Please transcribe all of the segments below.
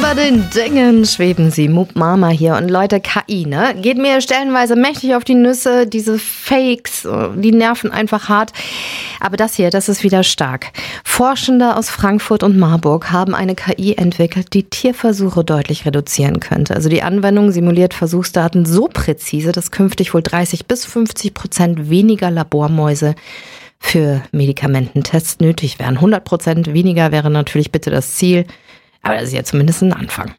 Über den Dingen schweben sie. Moop Mama hier. Und Leute, KI, ne? Geht mir stellenweise mächtig auf die Nüsse. Diese Fakes, die nerven einfach hart. Aber das hier, das ist wieder stark. Forschende aus Frankfurt und Marburg haben eine KI entwickelt, die Tierversuche deutlich reduzieren könnte. Also die Anwendung simuliert Versuchsdaten so präzise, dass künftig wohl 30-50% weniger Labormäuse für Medikamententests nötig wären. 100% weniger wäre natürlich bitte das Ziel. Aber das ist ja zumindest ein Anfang.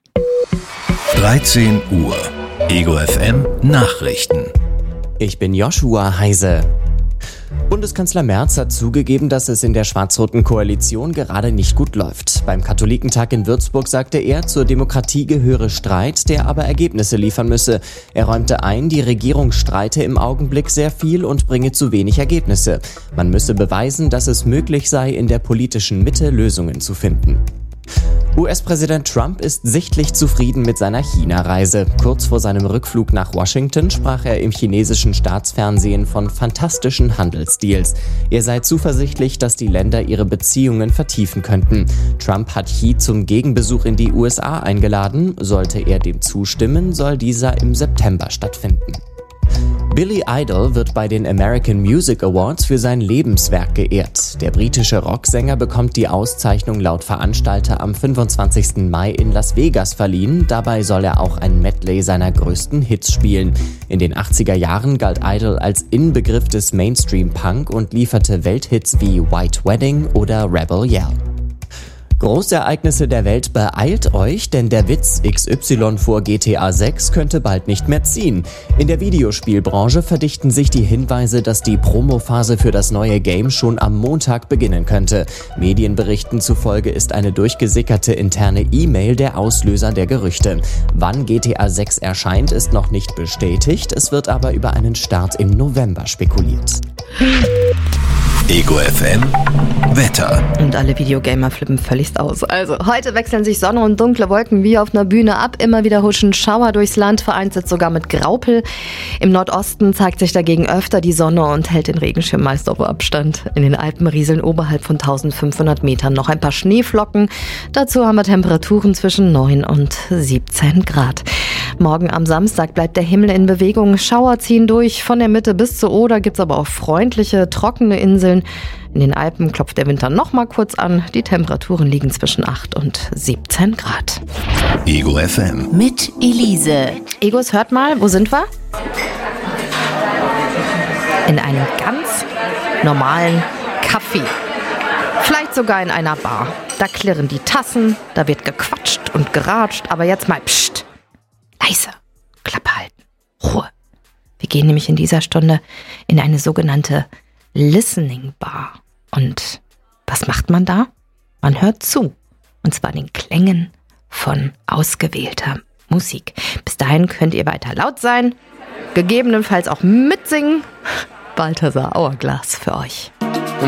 13 Uhr. Ego FM Nachrichten. Ich bin Joshua Heise. Bundeskanzler Merz hat zugegeben, dass es in der schwarz-roten Koalition gerade nicht gut läuft. Beim Katholikentag in Würzburg sagte er, zur Demokratie gehöre Streit, der aber Ergebnisse liefern müsse. Er räumte ein, die Regierung streite im Augenblick sehr viel und bringe zu wenig Ergebnisse. Man müsse beweisen, dass es möglich sei, in der politischen Mitte Lösungen zu finden. US-Präsident Trump ist sichtlich zufrieden mit seiner China-Reise. Kurz vor seinem Rückflug nach Washington sprach er im chinesischen Staatsfernsehen von fantastischen Handelsdeals. Er sei zuversichtlich, dass die Länder ihre Beziehungen vertiefen könnten. Trump hat Xi zum Gegenbesuch in die USA eingeladen. Sollte er dem zustimmen, soll dieser im September stattfinden. Billy Idol wird bei den American Music Awards für sein Lebenswerk geehrt. Der britische Rocksänger bekommt die Auszeichnung laut Veranstalter am 25. Mai in Las Vegas verliehen. Dabei soll er auch ein Medley seiner größten Hits spielen. In den 80er Jahren galt Idol als Inbegriff des Mainstream-Punk und lieferte Welthits wie White Wedding oder Rebel Yell. Großereignisse der Welt, beeilt euch, denn der Witz XY vor GTA 6 könnte bald nicht mehr ziehen. In der Videospielbranche verdichten sich die Hinweise, dass die Promophase für das neue Game schon am Montag beginnen könnte. Medienberichten zufolge ist eine durchgesickerte interne E-Mail der Auslöser der Gerüchte. Wann GTA 6 erscheint, ist noch nicht bestätigt. Es wird aber über einen Start im November spekuliert. Ego FM Wetter. Und alle Videogamer flippen völligst aus. Also, heute wechseln sich Sonne und dunkle Wolken wie auf einer Bühne ab. Immer wieder huschen Schauer durchs Land, vereinzelt sogar mit Graupel. Im Nordosten zeigt sich dagegen öfter die Sonne und hält den Regenschirm meist auf Abstand. In den Alpen rieseln oberhalb von 1500 Metern noch ein paar Schneeflocken. Dazu haben wir Temperaturen zwischen 9 und 17 Grad. Morgen am Samstag bleibt der Himmel in Bewegung. Schauer ziehen durch. Von der Mitte bis zur Oder gibt's aber auch freundliche, trockene Inseln. In den Alpen klopft der Winter noch mal kurz an. Die Temperaturen liegen zwischen 8 und 17 Grad. Ego FM. Mit Elise. Egos, hört mal, wo sind wir? In einem ganz normalen Café. Vielleicht sogar in einer Bar. Da klirren die Tassen, da wird gequatscht und geratscht. Aber jetzt mal psst. Leise. Klappe halten. Ruhe. Wir gehen nämlich in dieser Stunde in eine sogenannte Listening Bar. Und was macht man da? Man hört zu. Und zwar den Klängen von ausgewählter Musik. Bis dahin könnt ihr weiter laut sein, gegebenenfalls auch mitsingen. Balthasar Auerglas für euch.